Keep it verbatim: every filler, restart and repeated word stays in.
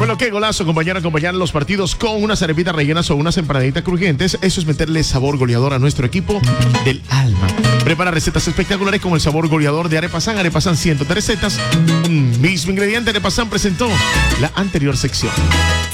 Bueno, qué golazo, acompañar, acompañar los partidos con unas arepitas rellenas o unas empanaditas crujientes. Eso es meterle sabor goleador a nuestro equipo del alma. Prepara recetas espectaculares como el sabor goleador de Arepasan. Arepasan cientos de recetas. Un mismo ingrediente. Arepasan presentó la anterior sección.